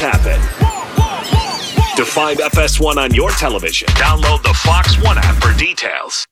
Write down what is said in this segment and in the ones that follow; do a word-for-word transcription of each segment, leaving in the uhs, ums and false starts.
happen. To find F S one on your television, download the Fox One app for details.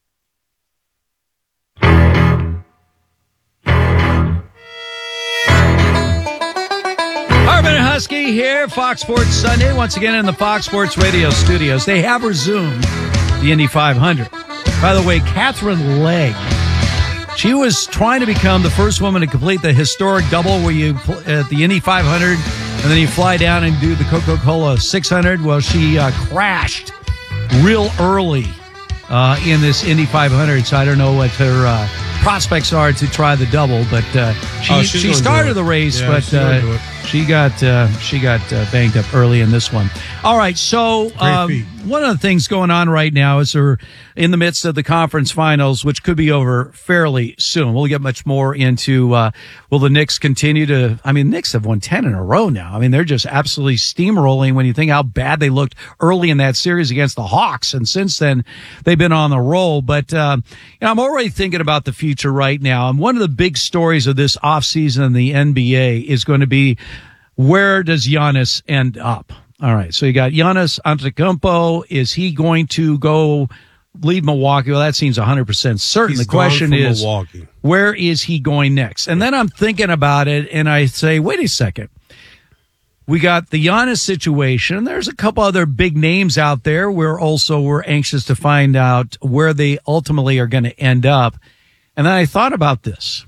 Harmon and Husky here, Fox Sports Sunday, once again in the Fox Sports Radio studios. They have resumed the Indy five hundred. By the way, Catherine Legg, she was trying to become the first woman to complete the historic double where you at the Indy five hundred and then you fly down and do the Coca-Cola six hundred. Well, she uh, crashed real early uh, in this Indy five hundred, so I don't know what her uh, prospects are to try the double, but uh, she oh, she started the race, yeah, but uh, she got uh, she got uh, banged up early in this one. All right, so um, one of the things going on right now is we're in the midst of the conference finals, which could be over fairly soon. We'll get much more into uh, will the Knicks continue to? I mean, Knicks have won ten in a row now. I mean, they're just absolutely steamrolling when you think how bad they looked early in that series against the Hawks, and since then they've been on the roll. But uh, you know, I'm already thinking about the future right now, and one of the big stories of this offseason in the N B A is going to be, where does Giannis end up? All right, so you got Giannis Antetokounmpo. Is he going to go leave Milwaukee? Well, that seems one hundred percent certain. He's the question is, Milwaukee. Where is he going next? And then I'm thinking about it, and I say, wait a second. We got the Giannis situation. There's a couple other big names out there. We're also we're anxious to find out where they ultimately are going to end up. And then I thought about this.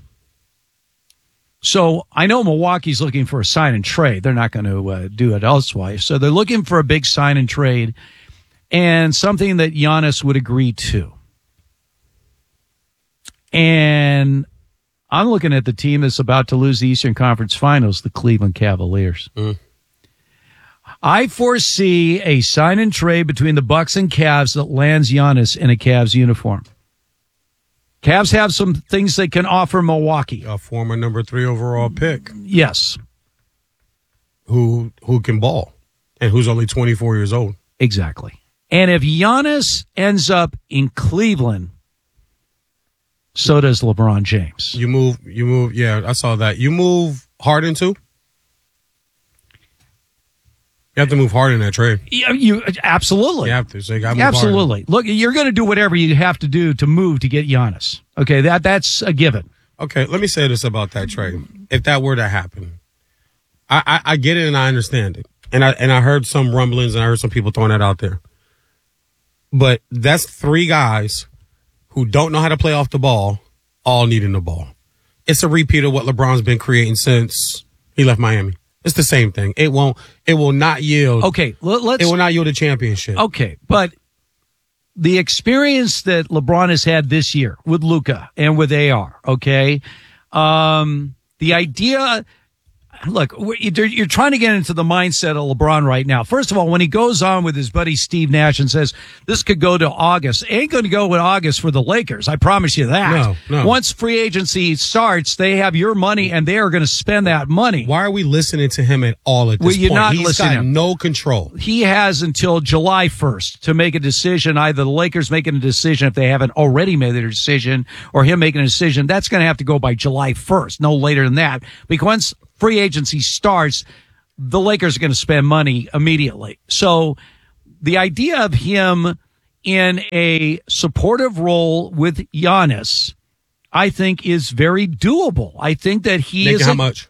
So I know Milwaukee's looking for a sign and trade. They're not going to uh, do it elsewise. So they're looking for a big sign and trade and something that Giannis would agree to. And I'm looking at the team that's about to lose the Eastern Conference Finals, the Cleveland Cavaliers. Mm. I foresee a sign and trade between the Bucks and Cavs that lands Giannis in a Cavs uniform. Cavs have some things they can offer Milwaukee. A former number three overall pick. Yes. Who who can ball and who's only twenty-four years old. Exactly. And if Giannis ends up in Cleveland, so does LeBron James. You move, you move, yeah, I saw that. You move Harden too? You have to move Harden in that trade. You, you absolutely. You have to. So you got to move absolutely. Harden. Look, you're going to do whatever you have to do to move to get Giannis. Okay, that that's a given. Okay, let me say this about that trade. If that were to happen, I, I, I get it and I understand it, and I and I heard some rumblings and I heard some people throwing that out there. But that's three guys who don't know how to play off the ball, all needing the ball. It's a repeat of what LeBron's been creating since he left Miami. It's the same thing. It won't. It will not yield. Okay, let's. It will not yield a championship. Okay, but the experience that LeBron has had this year with Luka and with A R. Okay, um, the idea. Look, you're trying to get into the mindset of LeBron right now. First of all, when he goes on with his buddy Steve Nash and says this could go to August, it ain't going to go in August for the Lakers. I promise you that. No, no. Once free agency starts, they have your money and they are going to spend that money. Why are we listening to him at all at this well, you're point? Not He's listening. got no control. He has until July first to make a decision. Either the Lakers making a decision if they haven't already made their decision, or him making a decision. That's going to have to go by July first, no later than that. Because once free agency starts, the Lakers are going to spend money immediately. So the idea of him in a supportive role with Giannis, I think, is very doable. I think that he Nick, is. How a, much?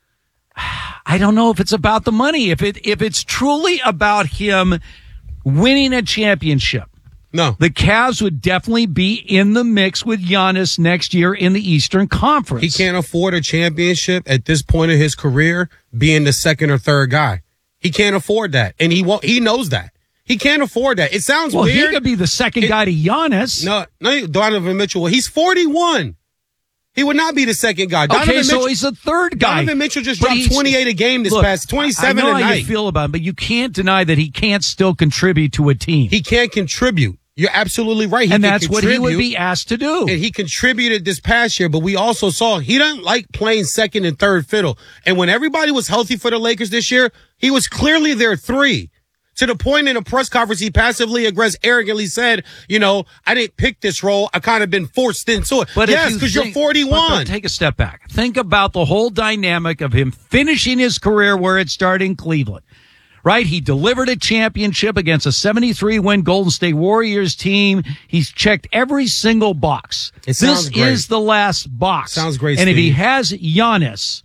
I don't know if it's about the money. If it if it's truly about him winning a championship. No. The Cavs would definitely be in the mix with Giannis next year in the Eastern Conference. He can't afford a championship at this point of his career being the second or third guy. He can't afford that. And he won't, he knows that. He can't afford that. It sounds well, weird. Well, he could be the second it, guy to Giannis. No, no, Donovan Mitchell. Well, he's forty-one. He would not be the second guy. Donovan okay, Mitchell, so he's the third guy. Donovan Mitchell just dropped twenty-eight a game this look, past, twenty-seven I know a how night. you feel about him, but you can't deny that he can't still contribute to a team. He can't contribute. You're absolutely right. He and can that's what he would be asked to do. And he contributed this past year, but we also saw he doesn't like playing second and third fiddle. And when everybody was healthy for the Lakers this year, he was clearly their three. To the point in a press conference, he passively aggressive, arrogantly said, you know, I didn't pick this role. I kind of been forced into it. But yes, because you you're forty-one. But, but take a step back. Think about the whole dynamic of him finishing his career where it started in Cleveland. Right? He delivered a championship against a seventy-three win Golden State Warriors team. He's checked every single box. It sounds this great. is the last box. Sounds great, And Steve. if he has Giannis.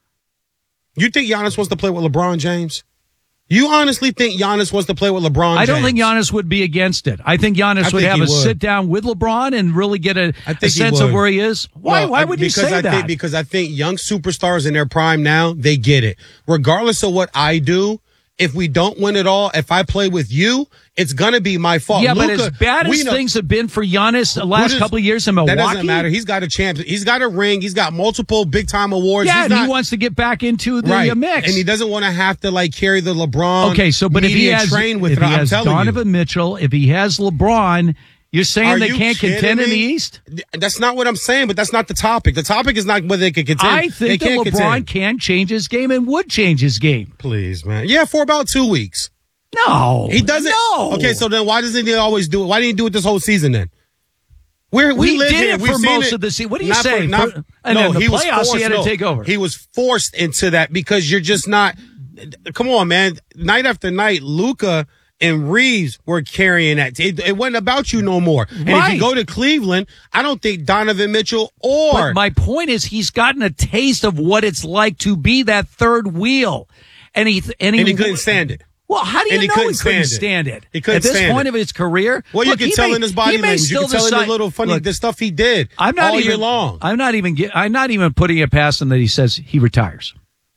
You think Giannis wants to play with LeBron James? You honestly think Giannis wants to play with LeBron James? I don't think Giannis would be against it. I think Giannis I would think have he a would. sit down with LeBron and really get a, I think a he sense would. of where he is. Why? No, why would you because say I that? Think, because I think young superstars in their prime now, they get it. Regardless of what I do, if we don't win it all, if I play with you, it's going to be my fault. Yeah, Luka, but as bad as know, things have been for Giannis the last does, couple of years in Milwaukee. That doesn't matter. He's got a champ. He's got a ring. He's got multiple big-time awards. Yeah, He's and not, he wants to get back into the right. uh, mix. And he doesn't want to have to, like, carry the LeBron Okay, so but if he media has, train with if it, he I'm has telling Donovan you. Mitchell, if he has LeBron, you're saying Are they you can't kidding contend me? in the East? That's not what I'm saying, but that's not the topic. The topic is not whether they can contend. I They think that can't LeBron contend. can change his game and would change his game. Please, man. Yeah, for about two weeks. No. He doesn't. No. Okay, so then why doesn't he always do it? Why didn't he do it this whole season then? We're, we We live did here. it We've for seen most it. of the season. What do you Not say? For, not, For- and no, then the he was playoffs, forced, he had to no. take over. He was forced into that because you're just not. Come on, man. Night after night, Luka and Reeves were carrying that. It, it wasn't about you no more. And if Right. you go to Cleveland, I don't think Donovan Mitchell or But my point is, he's gotten a taste of what it's like to be that third wheel, and he and he, and he couldn't stand it. Well, how do you And he know couldn't he couldn't stand stand it. it? He couldn't At this stand point it. of his career, Well, you look, can he tell may- in his body he may language. You still can tell in decide- the little funny Look, the stuff he did I'm not all even year long. I'm not even. get- I'm not even putting it past him that he says he retires.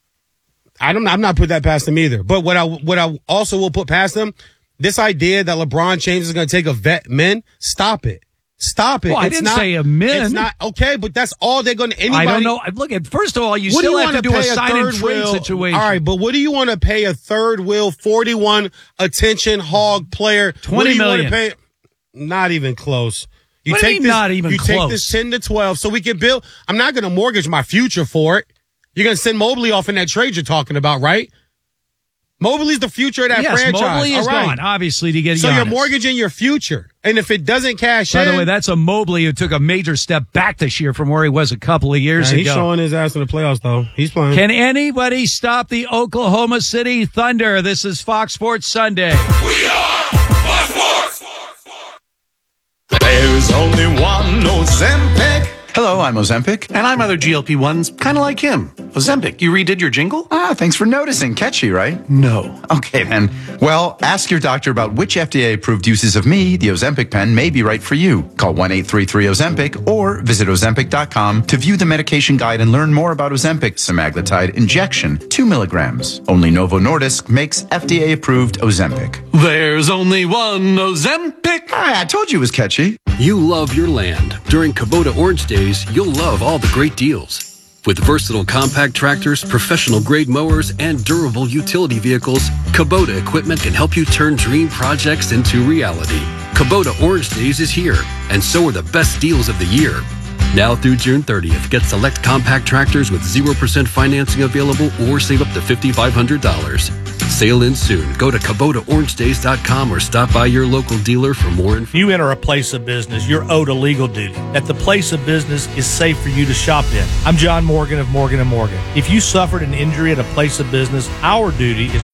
I don't. I'm not putting that past him either. But what I what I also will put past him, this idea that LeBron James is going to take a vet men, stop it, stop it. Well, I It's didn't not, say a men. It's not okay, but that's all they're going to. Anybody. I don't know. Look at first of all, you What do still you have want to to do a pay a sign and third trade wheel situation. All right, but what do you want to pay a third wheel forty-one attention hog player? twenty what do you million. want to pay? Not even close. You What do you take mean this, not even you close? take this ten to twelve so we can build. I'm not going to mortgage my future for it. You're going to send Mobley off in that trade you're talking about, right? Mobley's the future of that Yes, franchise. Mobley is All right. gone, obviously, to get So Giannis. you're mortgaging your future. And if it doesn't cash By in. the way, that's a Mobley who took a major step back this year from where he was a couple of years Yeah, he's ago. showing his ass in the playoffs, though. He's playing. Can anybody stop the Oklahoma City Thunder? This is Fox Sports Sunday. We are Fox Sports. There's only one Ozempic. Hello, I'm Ozempic. And I'm other G L P ones, kind of like him. Ozempic, you redid your jingle? Ah, thanks for noticing. Catchy, right? No. Okay, then. Well, ask your doctor about which F D A-approved uses of me, the Ozempic pen, may be right for you. Call one eight three three Ozempic or visit Ozempic dot com to view the medication guide and learn more about Ozempic semaglutide injection, two milligrams. Only Novo Nordisk makes F D A-approved Ozempic. There's only one Ozempic. Ah, I told you it was catchy. You love your land. During Kubota Orange Days, you'll love all the great deals. With versatile compact tractors, professional grade mowers, and durable utility vehicles, Kubota equipment can help you turn dream projects into reality. Kubota Orange Days is here, and so are the best deals of the year. Now through June thirtieth, get select compact tractors with zero percent financing available or save up to five thousand five hundred dollars. Sail in soon. Go to Kubota Orange Days dot com or stop by your local dealer for more information. You enter a place of business, you're owed a legal duty. That the place of business is safe for you to shop in. I'm John Morgan of Morgan and Morgan. If you suffered an injury at a place of business, our duty is...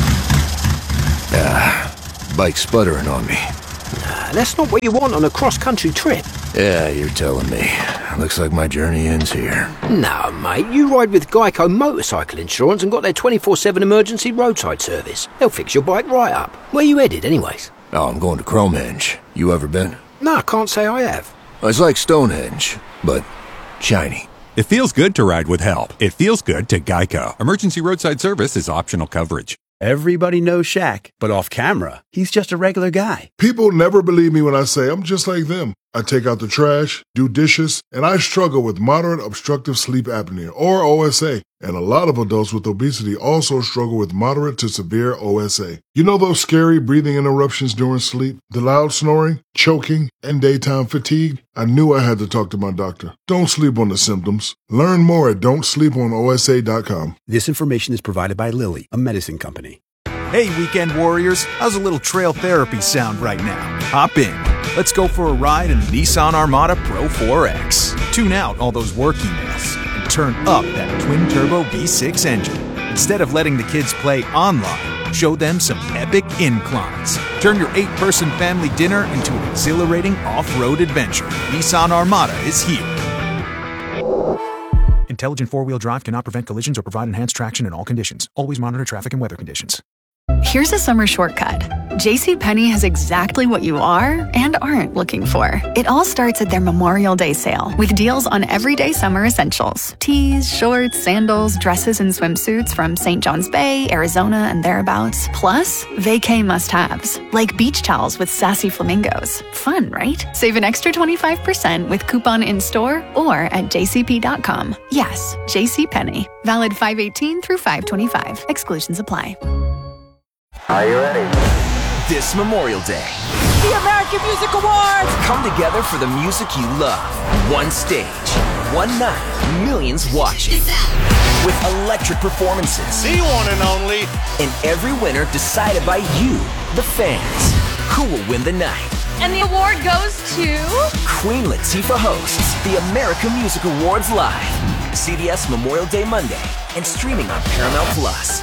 Ah, bike sputtering on me. Nah, that's not what you want on a cross-country trip. Yeah, you're telling me. Looks like my journey ends here. No, mate, you ride with Geico Motorcycle Insurance and got their twenty-four seven emergency roadside service. They'll fix your bike right up. Where you headed, anyways? Oh, I'm going to Cromenge. You ever been? No, I can't say I have. It's like Stonehenge, but shiny. It feels good to ride with help. It feels good to Geico. Emergency roadside service is optional coverage. Everybody knows Shaq, but off camera, he's just a regular guy. People never believe me when I say I'm just like them. I take out the trash, do dishes, and I struggle with moderate obstructive sleep apnea, or O S A. And a lot of adults with obesity also struggle with moderate to severe O S A. You know those scary breathing interruptions during sleep, the loud snoring, choking, and daytime fatigue? I knew I had to talk to my doctor. Don't sleep on the symptoms. Learn more at don't sleep on O S A dot com. This information is provided by Lilly, a medicine company. Hey, weekend warriors, how's a little trail therapy sound right now? Hop in. Let's go for a ride in the Nissan Armada Pro four X. Tune out all those work emails and turn up that twin-turbo V six engine. Instead of letting the kids play online, show them some epic inclines. Turn your eight-person family dinner into an exhilarating off-road adventure. Nissan Armada is here. Intelligent four-wheel drive cannot prevent collisions or provide enhanced traction in all conditions. Always monitor traffic and weather conditions. Here's a summer shortcut. JCPenney has exactly what you are and aren't looking for. It all starts at their Memorial Day sale with deals on everyday summer essentials. Tees, shorts, sandals, dresses, and swimsuits from Saint John's Bay, Arizona, and thereabouts. Plus, vacay must-haves, like beach towels with sassy flamingos. Fun, right? Save an extra twenty-five percent with coupon in-store or at j c p dot com. Yes, JCPenney. Valid five eighteen through five twenty-five. Exclusions apply. Are you ready? This Memorial Day, the American Music Awards come together for the music you love. One stage, one night, millions watching. With electric performances. The one and only. And every winner decided by you, the fans. Who will win the night? And the award goes to... Queen Latifah hosts the American Music Awards live. C B S Memorial Day Monday and streaming on Paramount Plus.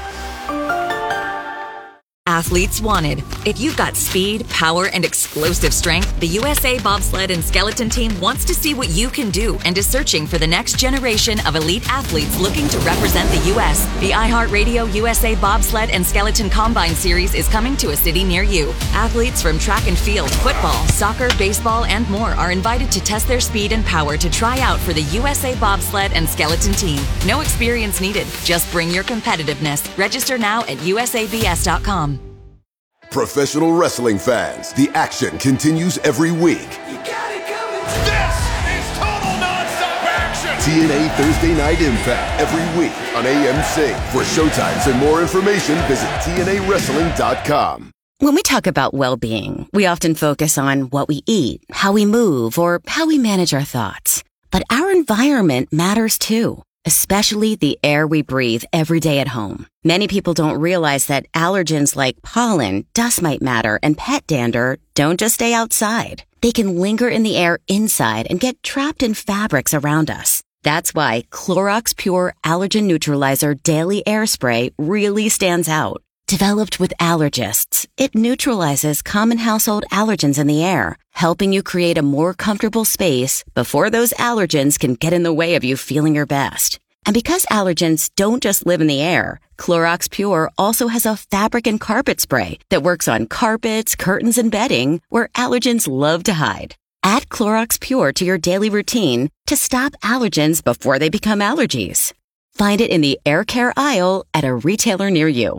Athletes wanted. If you've got speed, power, and explosive strength, the U S A Bobsled and Skeleton Team wants to see what you can do and is searching for the next generation of elite athletes looking to represent the U S The iHeartRadio U S A Bobsled and Skeleton Combine Series is coming to a city near you. Athletes from track and field, football, soccer, baseball, and more are invited to test their speed and power to try out for the U S A Bobsled and Skeleton Team. No experience needed. Just bring your competitiveness. Register now at U S A B S dot com. Professional wrestling fans, the action continues every week. You got it coming. This is total nonstop action. T N A Thursday Night Impact every week on A M C. For showtimes and more information, visit T N A wrestling dot com. When we talk about well-being, we often focus on what we eat, how we move, or how we manage our thoughts. But our environment matters too, especially the air we breathe every day at home. Many people don't realize that allergens like pollen, dust mite matter, and pet dander don't just stay outside. They can linger in the air inside and get trapped in fabrics around us. That's why Clorox Pure Allergen Neutralizer Daily Air Spray really stands out. Developed with allergists, it neutralizes common household allergens in the air, helping you create a more comfortable space before those allergens can get in the way of you feeling your best. And because allergens don't just live in the air, Clorox Pure also has a fabric and carpet spray that works on carpets, curtains, and bedding where allergens love to hide. Add Clorox Pure to your daily routine to stop allergens before they become allergies. Find it in the air care aisle at a retailer near you.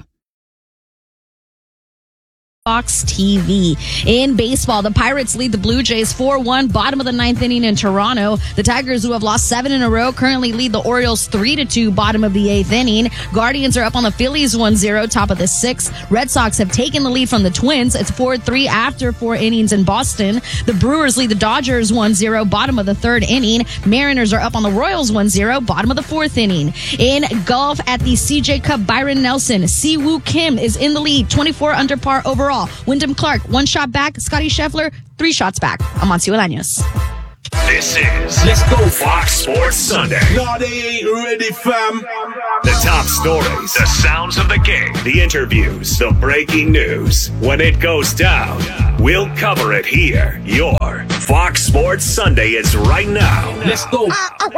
Fox T V. In baseball, the Pirates lead the Blue Jays four one, bottom of the ninth inning in Toronto. The Tigers, who have lost seven in a row, currently lead the Orioles three to two, bottom of the eighth inning. Guardians are up on the Phillies one zero, top of the sixth. Red Sox have taken the lead from the Twins. It's four three after four innings in Boston. The Brewers lead the Dodgers one zero, bottom of the third inning. Mariners are up on the Royals one zero, bottom of the fourth inning. In golf at the C J Cup, Byron Nelson, Siwoo Kim is in the lead, twenty-four under par overall. Wyndham Clark, one shot back. Scotty Scheffler, three shots back. I'm Amancio Olaños. This is Let's Go Fox Sports Sunday. No, they ain't ready, fam. The top stories, the sounds of the game, the interviews, the breaking news. When it goes down, we'll cover it here. Your Fox Sports Sunday is right now. Let's go.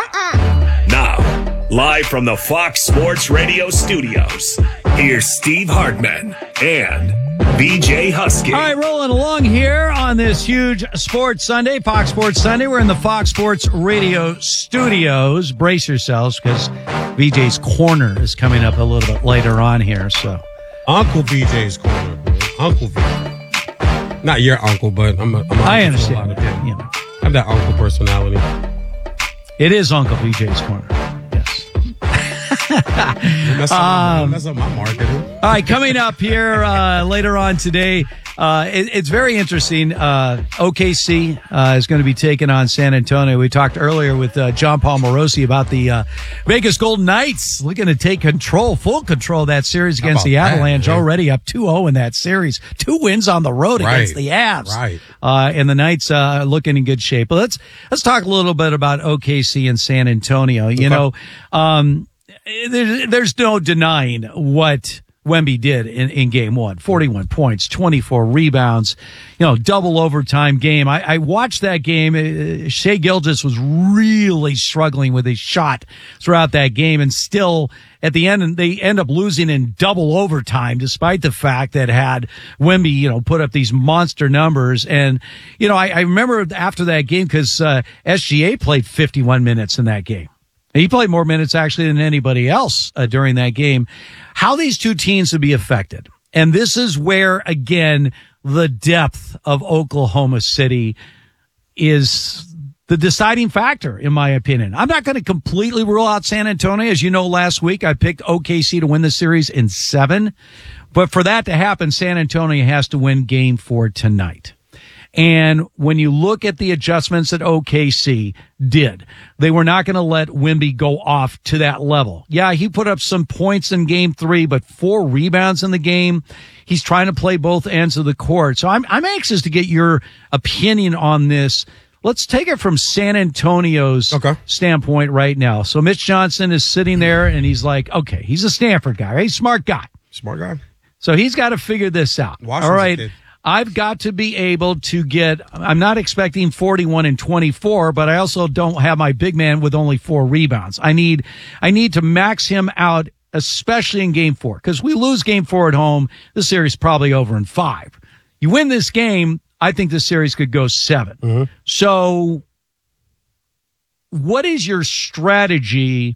Now, live from the Fox Sports Radio studios, here's Steve Hartman and B J Husky. All right, rolling along here on this huge Sports Sunday, Fox Sports Sunday. We're in the Fox Sports Radio studios. Brace yourselves, because B J's Corner is coming up a little bit later on here. So, Uncle B J's Corner, bro. Uncle V. Not your uncle, but I'm. A, I'm a I understand. A you know, I have that uncle personality. It is Uncle B J's Corner. Yes. That's Um, that's my marketing. All right, coming up here uh, later on today, uh, it, it's very interesting. Uh, O K C uh, is going to be taking on San Antonio. We talked earlier with uh, John Paul Morosi about the uh, Vegas Golden Knights looking to take control, full control of that series against the Avalanche. That, already up two oh in that series. Two wins on the road right. against the Avs. Right. Uh, and the Knights uh, looking in good shape. But let's let's talk a little bit about O K C and San Antonio. You okay. know, um, there's, there's no denying what Wemby did in, in game one. forty-one points, twenty-four rebounds, you know, double overtime game. I, I watched that game. Uh, Shai Gilgeous was really struggling with his shot throughout that game, and still at the end, they end up losing in double overtime, despite the fact that had Wemby, you know, put up these monster numbers. And, you know, I, I remember after that game, because uh, S G A played fifty-one minutes in that game. He played more minutes actually than anybody else uh, during that game. How these two teams would be affected. And this is where, again, the depth of Oklahoma City is the deciding factor, in my opinion. I'm not going to completely rule out San Antonio. As you know, last week I picked O K C to win the series in seven. But for that to happen, San Antonio has to win game four tonight. And when you look at the adjustments that O K C did, they were not going to let Wemby go off to that level. Yeah, he put up some points in game three, but four rebounds in the game. He's trying to play both ends of the court. So I'm, I'm anxious to get your opinion on this. Let's take it from San Antonio's okay. standpoint right now. So Mitch Johnson is sitting there and he's like, okay, he's a Stanford guy, right? Smart guy. Smart guy. So he's got to figure this out. Washington's all right. I've got to be able to get, I'm not expecting forty-one and twenty-four, but I also don't have my big man with only four rebounds. I need, I need to max him out, especially in game four, because we lose game four at home. The series is probably over in five. You win this game, I think the series could go seven. Mm-hmm. So what is your strategy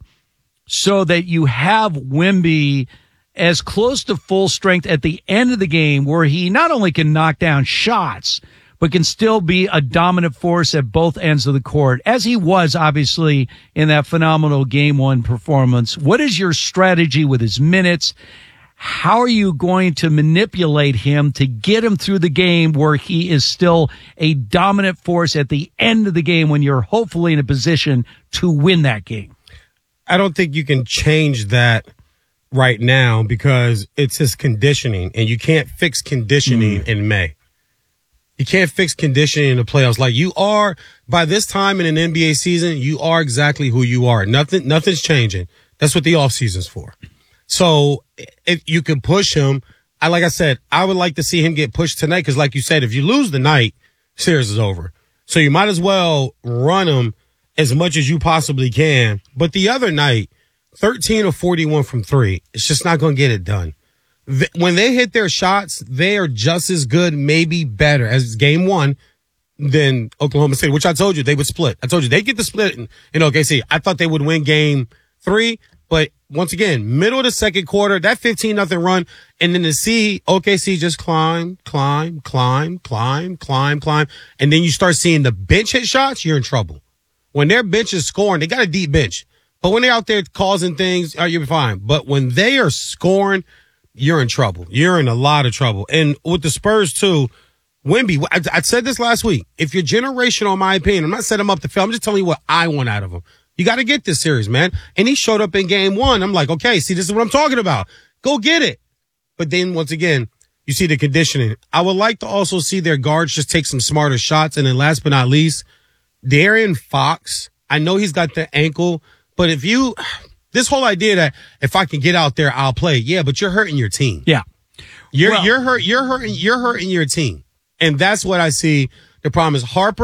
so that you have Wemby as close to full strength at the end of the game, where he not only can knock down shots, but can still be a dominant force at both ends of the court, as he was obviously in that phenomenal game one performance? What is your strategy with his minutes? How are you going to manipulate him to get him through the game where he is still a dominant force at the end of the game when you're hopefully in a position to win that game? I don't think you can change that right now because it's his conditioning, and you can't fix conditioning mm. in May. You can't fix conditioning in the playoffs. Like, you are, by this time in an N B A season, you are exactly who you are. Nothing, nothing's changing. That's what the offseason's for. So if you can push him, I, like I said, I would like to see him get pushed tonight, because like you said, if you lose the night, series is over. So you might as well run him as much as you possibly can. But the other night, thirteen of forty-one from three. It's just not going to get it done. When they hit their shots, they are just as good, maybe better, as game one than Oklahoma City, which I told you they would split. I told you they get the split in, in O K C. I thought they would win game three, but once again, middle of the second quarter, that fifteen nothing run, and then to see O K C just climb, climb, climb, climb, climb, climb, and then you start seeing the bench hit shots, you're in trouble. When their bench is scoring, they got a deep bench. But when they're out there causing things, oh, you're fine. But when they are scoring, you're in trouble. You're in a lot of trouble. And with the Spurs, too, Wemby, I, I said this last week. If you're generational, in my opinion, I'm not setting him up to fail. I'm just telling you what I want out of him. You got to get this series, man. And he showed up in game one. I'm like, okay, see, this is what I'm talking about. Go get it. But then, once again, you see the conditioning. I would like to also see their guards just take some smarter shots. And then last but not least, De'Aaron Fox. I know he's got the ankle. But if you, this whole idea that if I can get out there, I'll play. Yeah, but you're hurting your team. Yeah. You're, well, you're hurt, you're hurting, you're hurting your team. And that's what I see. The problem is Harper